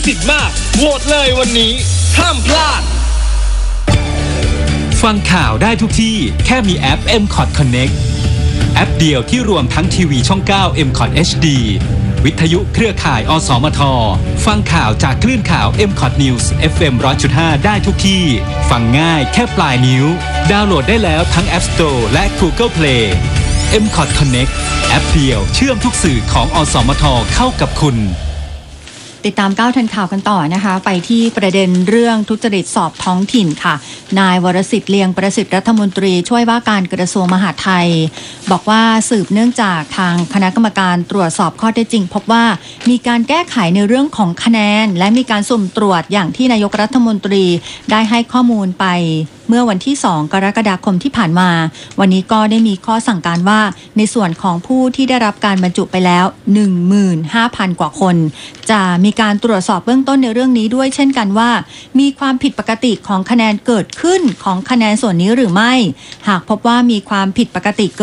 สิทธิ์มากโหวตเลยวันนี้ห้ามพลาดฟังข่าวได้ทุกที่แค่มีแอป MCOT Connect แอปเดียวที่รวมทั้งทีวีช่อง 9 MCOT HD วิทยุเครือข่ายอสมทฟังข่าวจากคลื่นข่าว MCOT News FM 100.5 ได้ทุกที่ฟังง่ายแค่ปลายนิ้วดาวน์โหลดได้แล้วทั้ง App Store และ Google Play MCOT Connect แอปเดียวเชื่อมทุกสื่อของอสมทเข้ากับคุณติดตาม9ทันข่าวกันต่อนะคะไปที่ประเด็นเรื่องทุจริตสอบท้องถิ่นค่ะนายวรสิทธิ์เลียงประสิทธิ์รัฐมนตรีช่วยว่าการกระทรวงมหาดไทยบอกว่าสืบเนื่องจากทางคณะกรรมการตรวจสอบข้อเท็จจริงพบว่ามีการแก้ไขในเรื่องของคะแนนและมีการสุ่มตรวจอย่างที่นายกรัฐมนตรีได้ให้ข้อมูลไปเมื่อวันที่2กรกฎาคมที่ผ่านมาวันนี้ก็ได้มีข้อสั่งการว่าในส่วนของผู้ที่ได้รับการบรรจุไปแล้ว 15,000 กว่าคนจะมีการตรวจสอบเบื้องต้นในเรื่องนี้ด้วยเช่นกันว่ามีความผิดปกติของคะแนนเกิดขึ้นของคะแนนส่วนนี้หรือไม่หากพบว่ามีความผิดปกติ